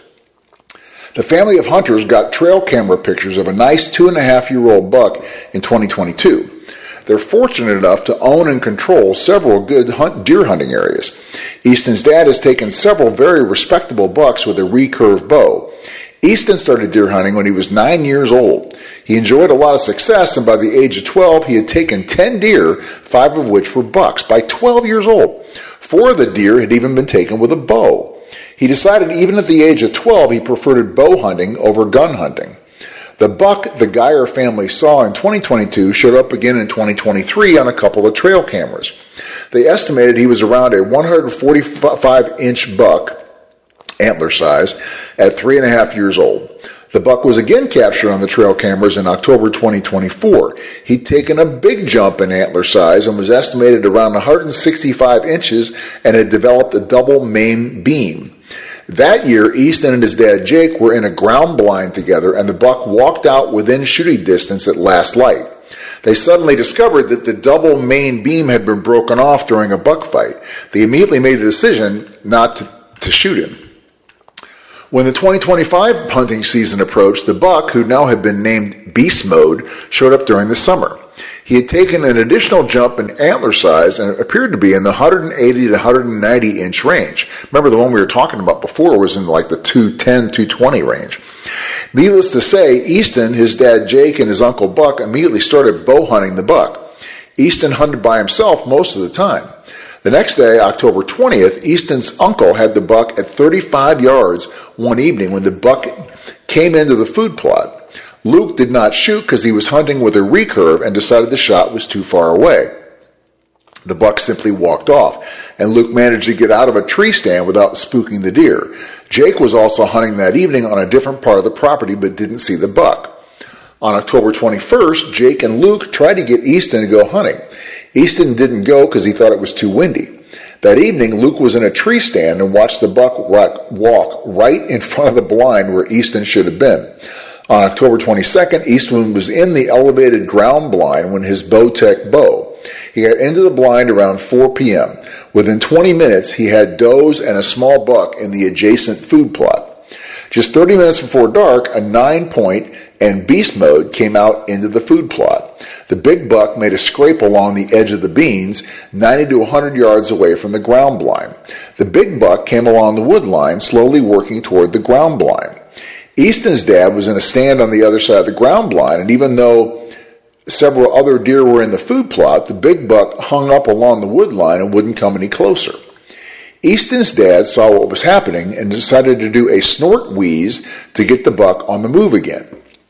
Speaker 1: The family of hunters got trail camera pictures of a nice two and a half year old buck in twenty twenty-two. They're fortunate enough to own and control several good hunt, deer hunting areas. Easton's dad has taken several very respectable bucks with a recurve bow. Easton started deer hunting when he was nine years old. He enjoyed a lot of success, and by the age of twelve, he had taken ten deer, five of which were bucks. By twelve years old, four of the deer had even been taken with a bow. He decided even at the age of twelve, he preferred bow hunting over gun hunting. The buck the Geyer family saw in twenty twenty-two showed up again in twenty twenty-three on a couple of trail cameras. They estimated he was around a one hundred forty-five inch buck, antler size, at three and a half years old. The buck was again captured on the trail cameras in October twenty twenty-four. He'd taken a big jump in antler size and was estimated around one hundred sixty-five inches and had developed a double main beam. That year, Easton and his dad Jake were in a ground blind together, and the buck walked out within shooting distance at last light. They suddenly discovered that the double main beam had been broken off during a buck fight. They immediately made a decision not to, to shoot him. When the twenty twenty-five hunting season approached, the buck, who now had been named Beast Mode, showed up during the summer. He had taken an additional jump in antler size and appeared to be in the one hundred eighty to one hundred ninety inch range. Remember, the one we were talking about before was in like the two ten, two twenty range. Needless to say, Easton, his dad Jake, and his uncle Buck immediately started bow hunting the buck. Easton hunted by himself most of the time. The next day, October twentieth, Easton's uncle had the buck at thirty-five yards one evening when the buck came into the food plot. Luke did not shoot because he was hunting with a recurve and decided the shot was too far away. The buck simply walked off, and Luke managed to get out of a tree stand without spooking the deer. Jake was also hunting that evening on a different part of the property but didn't see the buck. On October twenty-first, Jake and Luke tried to get Easton to go hunting. Easton didn't go because he thought it was too windy. That evening, Luke was in a tree stand and watched the buck walk right in front of the blind where Easton should have been. On October twenty-second, Easton was in the elevated ground blind when his Bowtech bow. He got into the blind around four p.m. Within twenty minutes, he had does and a small buck in the adjacent food plot. Just thirty minutes before dark, a nine-point and Beast Mode came out into the food plot. The big buck made a scrape along the edge of the beans, ninety to one hundred yards away from the ground blind. The big buck came along the wood line, slowly working toward the ground blind. Easton's dad was in a stand on the other side of the ground blind, and even though several other deer were in the food plot, the big buck hung up along the wood line and wouldn't come any closer. Easton's dad saw what was happening and decided to do a snort wheeze to get the buck on the move again.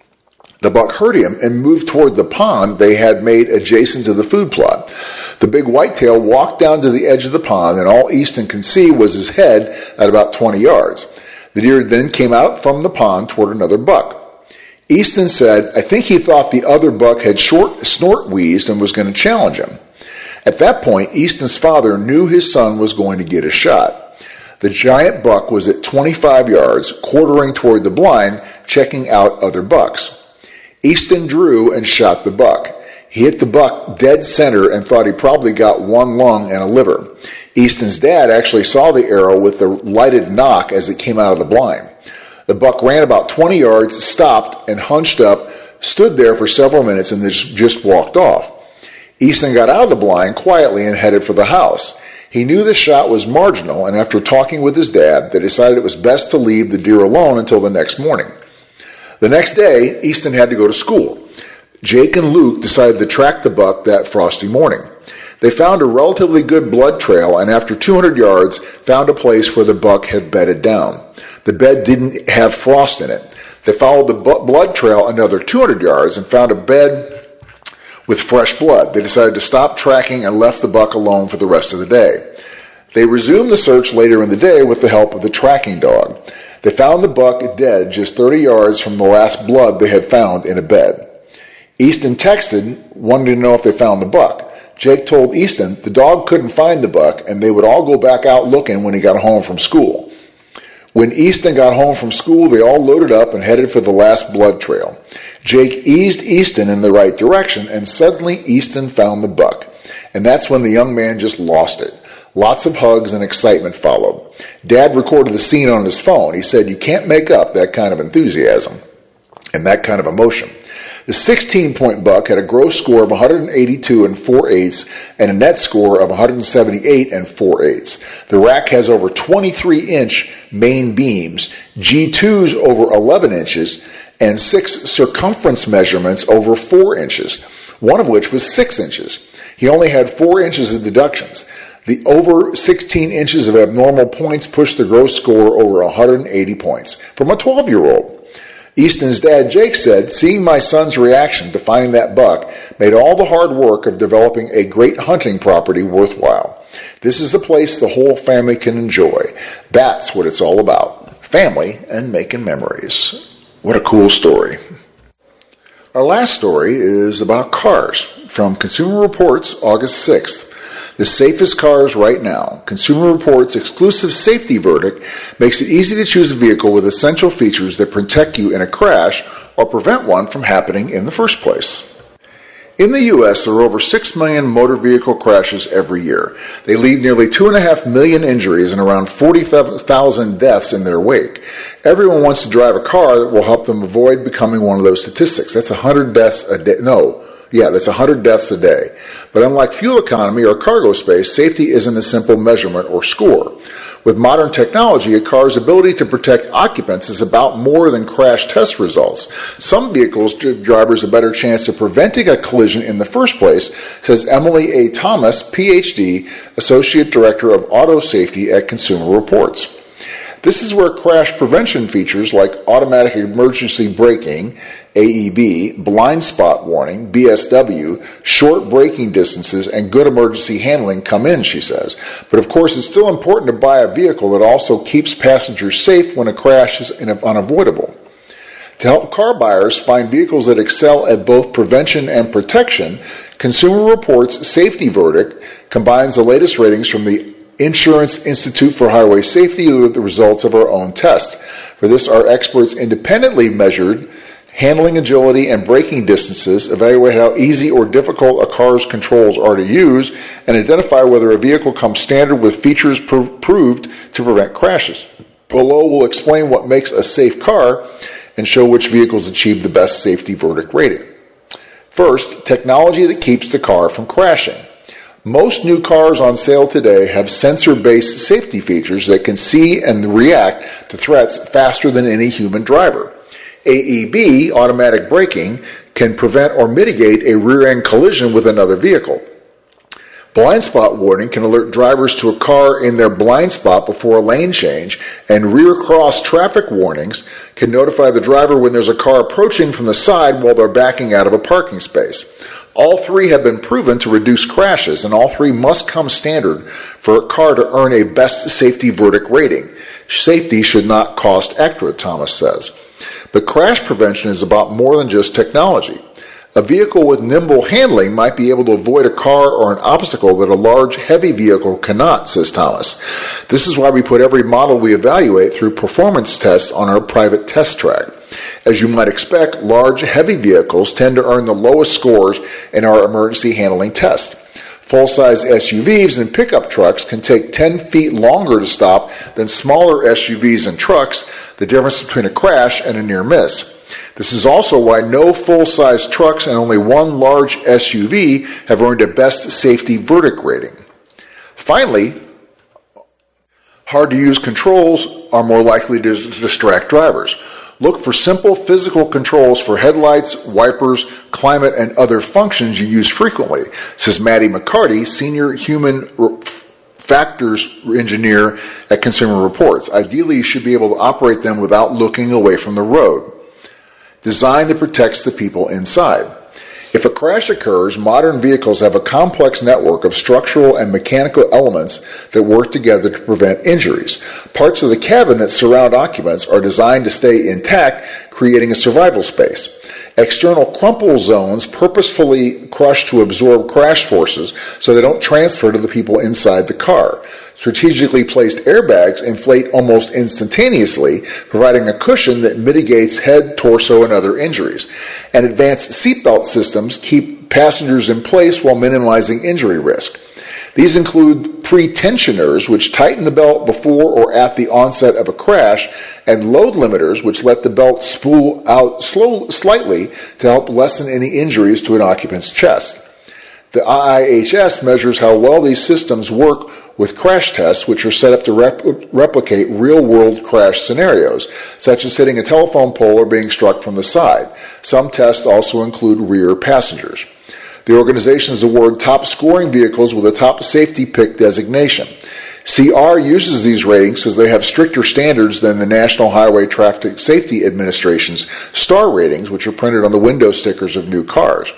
Speaker 1: The buck heard him and moved toward the pond they had made adjacent to the food plot. The big whitetail walked down to the edge of the pond, and all Easton could see was his head at about twenty yards. The deer then came out from the pond toward another buck. Easton said, I think he thought the other buck had short snort wheezed and was going to challenge him. At that point, Easton's father knew his son was going to get a shot. The giant buck was at twenty-five yards, quartering toward the blind, checking out other bucks. Easton drew and shot the buck. He hit the buck dead center and thought he probably got one lung and a liver. Easton's dad actually saw the arrow with the lighted knock as it came out of the blind. The buck ran about twenty yards, stopped, and hunched up, stood there for several minutes, and then just walked off. Easton got out of the blind quietly and headed for the house. He knew the shot was marginal, and after talking with his dad, they decided it was best to leave the deer alone until the next morning. The next day, Easton had to go to school. Jake and Luke decided to track the buck that frosty morning. They found a relatively good blood trail, and after two hundred yards, found a place where the buck had bedded down. The bed didn't have frost in it. They followed the bu- blood trail another two hundred yards and found a bed with fresh blood. They decided to stop tracking and left the buck alone for the rest of the day. They resumed the search later in the day with the help of the tracking dog. They found the buck dead just thirty yards from the last blood they had found in a bed. Easton texted, wanting to know if they found the buck. Jake told Easton the dog couldn't find the buck and they would all go back out looking when he got home from school. When Easton got home from school, they all loaded up and headed for the last blood trail. Jake eased Easton in the right direction, and suddenly Easton found the buck. And that's when the young man just lost it. Lots of hugs and excitement followed. Dad recorded the scene on his phone. He said, you can't make up that kind of enthusiasm and that kind of emotion. The sixteen-point buck had a gross score of one hundred eighty-two and four eighths and a net score of one hundred seventy-eight and four eighths. The rack has over twenty-three inch main beams, G twos over eleven inches, and six circumference measurements over four inches, one of which was six inches. He only had four inches of deductions. The over sixteen inches of abnormal points pushed the gross score over one hundred eighty points from a twelve-year-old. Easton's dad, Jake, said, seeing my son's reaction to finding that buck made all the hard work of developing a great hunting property worthwhile. This is the place the whole family can enjoy. That's what it's all about. Family and making memories. What a cool story. Our last story is about cars from Consumer Reports, August sixth. The safest cars right now. Consumer Reports' exclusive safety verdict makes it easy to choose a vehicle with essential features that protect you in a crash or prevent one from happening in the first place. In the U S, there are over six million motor vehicle crashes every year. They leave nearly two point five million injuries and around forty thousand deaths in their wake. Everyone wants to drive a car that will help them avoid becoming one of those statistics. That's one hundred deaths a day. No, yeah, that's one hundred deaths a day. But unlike fuel economy or cargo space, safety isn't a simple measurement or score. With modern technology, a car's ability to protect occupants is about more than crash test results. Some vehicles give drivers a better chance of preventing a collision in the first place, says Emily A. Thomas, P H D, Associate Director of Auto Safety at Consumer Reports. This is where crash prevention features like automatic emergency braking, A E B, blind spot warning, B S W, short braking distances, and good emergency handling come in, she says. But of course, it's still important to buy a vehicle that also keeps passengers safe when a crash is unavoidable. To help car buyers find vehicles that excel at both prevention and protection, Consumer Reports' safety verdict combines the latest ratings from the Insurance Institute for Highway Safety with the results of our own test. For this, our experts independently measured handling agility and braking distances, evaluate how easy or difficult a car's controls are to use, and identify whether a vehicle comes standard with features pro- proved to prevent crashes. Below, we'll explain what makes a safe car and show which vehicles achieve the best safety verdict rating. First, technology that keeps the car from crashing. Most new cars on sale today have sensor-based safety features that can see and react to threats faster than any human driver. A E B, automatic braking, can prevent or mitigate a rear-end collision with another vehicle. Blind spot warning can alert drivers to a car in their blind spot before a lane change, and rear cross traffic warnings can notify the driver when there's a car approaching from the side while they're backing out of a parking space. All three have been proven to reduce crashes, and all three must come standard for a car to earn a best safety verdict rating. Safety should not cost extra, Thomas says. But crash prevention is about more than just technology. A vehicle with nimble handling might be able to avoid a car or an obstacle that a large, heavy vehicle cannot, says Thomas. This is why we put every model we evaluate through performance tests on our private test track. As you might expect, large, heavy vehicles tend to earn the lowest scores in our emergency handling test. Full-size S U Vs and pickup trucks can take ten feet longer to stop than smaller S U Vs and trucks, the difference between a crash and a near miss. This is also why no full-size trucks and only one large S U V have earned a best safety verdict rating. Finally, hard-to-use controls are more likely to distract drivers. Look for simple physical controls for headlights, wipers, climate, and other functions you use frequently, says Maddie McCarty, Senior Human Factors Engineer at Consumer Reports. Ideally, you should be able to operate them without looking away from the road. Design that protects the people inside. If a crash occurs, modern vehicles have a complex network of structural and mechanical elements that work together to prevent injuries. Parts of the cabin that surround occupants are designed to stay intact, creating a survival space. External crumple zones purposefully crush to absorb crash forces so they don't transfer to the people inside the car. Strategically placed airbags inflate almost instantaneously, providing a cushion that mitigates head, torso, and other injuries. And advanced seatbelt systems keep passengers in place while minimizing injury risk. These include pre-tensioners, which tighten the belt before or at the onset of a crash, and load limiters, which let the belt spool out slow, slightly to help lessen any injuries to an occupant's chest. The I I H S measures how well these systems work with crash tests, which are set up to rep- replicate real-world crash scenarios, such as hitting a telephone pole or being struck from the side. Some tests also include rear passengers. The organizations award top-scoring vehicles with a top safety pick designation. C R uses these ratings because they have stricter standards than the National Highway Traffic Safety Administration's STAR ratings, which are printed on the window stickers of new cars.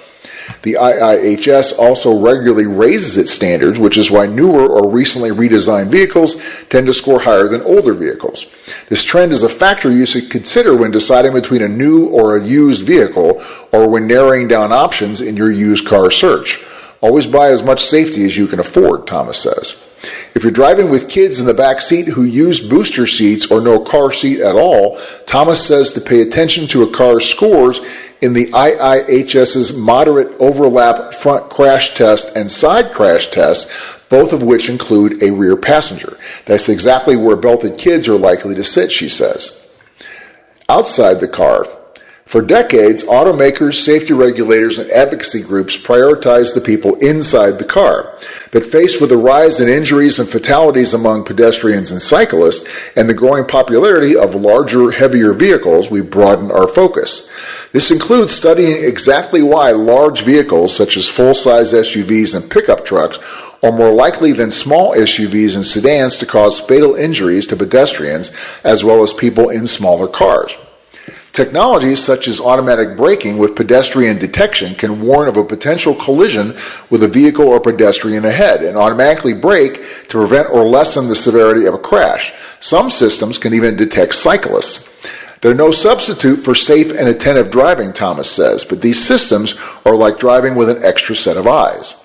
Speaker 1: The I I H S also regularly raises its standards, which is why newer or recently redesigned vehicles tend to score higher than older vehicles. This trend is a factor you should consider when deciding between a new or a used vehicle, or when narrowing down options in your used car search. Always buy as much safety as you can afford, Thomas says. If you're driving with kids in the back seat who use booster seats or no car seat at all, Thomas says to pay attention to a car's scores in the I I H S's moderate overlap front crash test and side crash test, both of which include a rear passenger. That's exactly where belted kids are likely to sit, she says. Outside the car. For decades, automakers, safety regulators, and advocacy groups prioritized the people inside the car. But faced with a rise in injuries and fatalities among pedestrians and cyclists, and the growing popularity of larger, heavier vehicles, we broadened our focus. This includes studying exactly why large vehicles, such as full-size S U Vs and pickup trucks, are more likely than small S U Vs and sedans to cause fatal injuries to pedestrians, as well as people in smaller cars. Technologies such as automatic braking with pedestrian detection can warn of a potential collision with a vehicle or pedestrian ahead and automatically brake to prevent or lessen the severity of a crash. Some systems can even detect cyclists. They're no substitute for safe and attentive driving, Thomas says, but these systems are like driving with an extra set of eyes.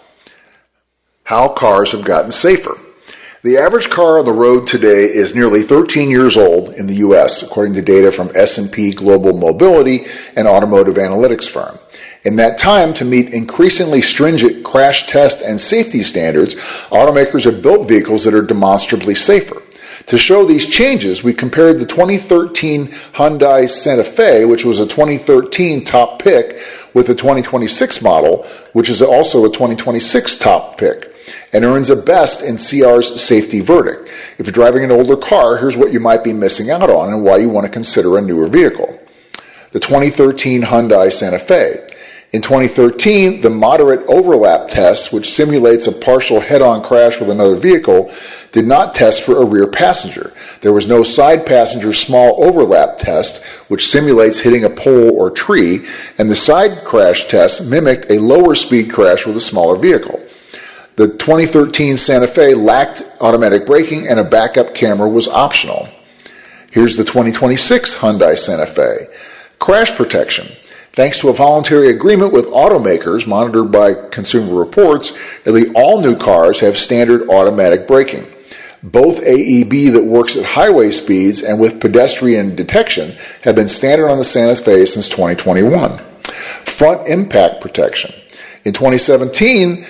Speaker 1: How cars have gotten safer. The average car on the road today is nearly thirteen years old in the U S, according to data from S and P Global Mobility, an automotive analytics firm. In that time, to meet increasingly stringent crash test and safety standards, automakers have built vehicles that are demonstrably safer. To show these changes, we compared the twenty thirteen Hyundai Santa Fe, which was a twenty thirteen top pick, with the twenty twenty-six model, which is also a twenty twenty-six top pick, and earns a best in C R's safety verdict. If you're driving an older car, here's what you might be missing out on and why you want to consider a newer vehicle. The twenty thirteen Hyundai Santa Fe. In twenty thirteen, the moderate overlap test, which simulates a partial head-on crash with another vehicle, did not test for a rear passenger. There was no side passenger small overlap test, which simulates hitting a pole or tree, and the side crash test mimicked a lower speed crash with a smaller vehicle. The twenty thirteen Santa Fe lacked automatic braking and a backup camera was optional. Here's the twenty twenty-six Hyundai Santa Fe. Crash protection. Thanks to a voluntary agreement with automakers monitored by Consumer Reports, nearly all new cars have standard automatic braking. Both A E B that works at highway speeds and with pedestrian detection have been standard on the Santa Fe since twenty twenty-one. Front impact protection. In twenty seventeen,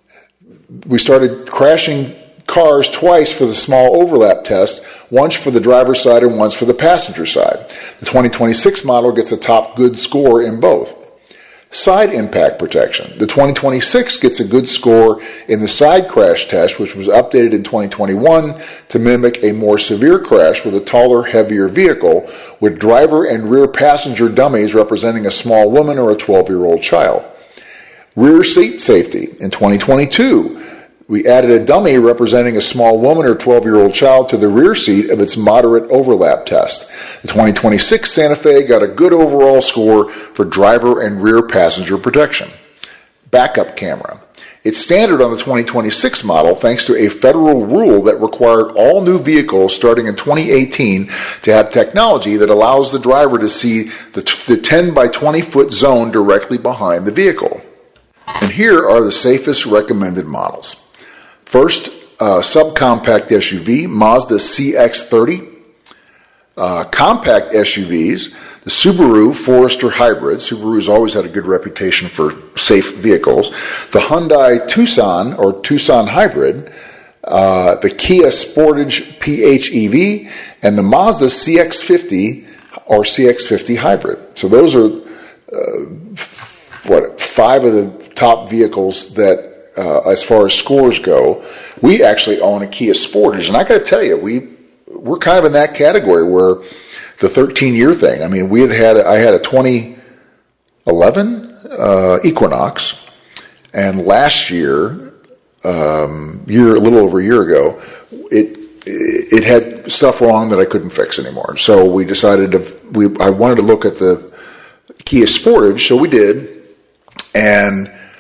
Speaker 1: we started crashing cars twice for the small overlap test, once for the driver's side and once for the passenger side. The twenty twenty-six model gets a top good score in both. Side impact protection. The twenty twenty-six gets a good score in the side crash test, which was updated in twenty twenty-one to mimic a more severe crash with a taller, heavier vehicle, with driver and rear passenger dummies representing a small woman or a twelve-year-old child. Rear seat safety. In twenty twenty-two, we added a dummy representing a small woman or twelve-year-old child to the rear seat of its moderate overlap test. The twenty twenty-six Santa Fe got a good overall score for driver and rear passenger protection. Backup camera. It's standard on the twenty twenty-six model thanks to a federal rule that required all new vehicles starting in twenty eighteen to have technology that allows the driver to see the, the ten by twenty foot zone directly behind the vehicle. And here are the safest recommended models. First, uh, subcompact S U V, Mazda C X thirty. Uh, compact S U Vs, the Subaru Forester Hybrid. Subaru's always had a good reputation for safe vehicles. The Hyundai Tucson or Tucson Hybrid, uh, the Kia Sportage P H E V, and the Mazda C X fifty or C X fifty Hybrid. So those are uh, what five of the top vehicles that Uh, as far as scores go. We actually own a Kia Sportage, and I got to tell you, we we're kind of in that category where the thirteen year thing. I mean, we had had I had a twenty eleven uh, Equinox, and last year, um, year a little over a year ago, it it had stuff wrong that I couldn't fix anymore. So we decided to we I wanted to look at the Kia Sportage, so we did, and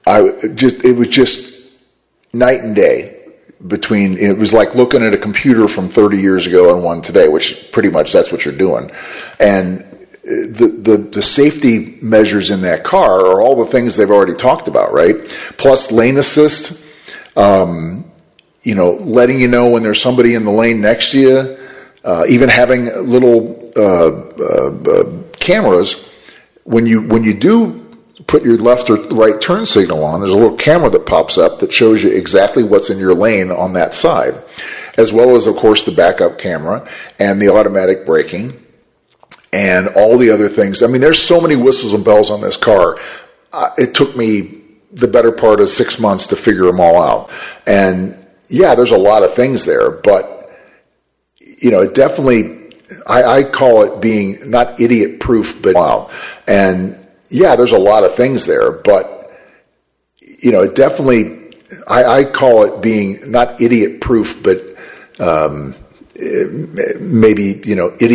Speaker 1: I just, it was just night and day between, it was like looking at a computer from thirty years ago and one today, which pretty much that's what you're doing. And the, the, the safety measures in that car are all the things they've already talked about, right? Plus lane assist, um, you know, letting you know when there's somebody in the lane next to you, uh, even having little uh, uh, uh, cameras. When you when you do put your left or right turn signal on, there's a little camera that pops up that shows you exactly what's in your lane on that side, as well as, of course, the backup camera and the automatic braking and all the other things. I mean, there's so many whistles and bells on this car. Uh, it took me the better part of six months to figure them all out. And yeah, there's a lot of things there, but you know, it definitely, I, I call it being not idiot proof, but wow. And yeah, there's a lot of things there, but you know, it definitely, I, I call it being not idiot proof, but um, maybe, you know, idiot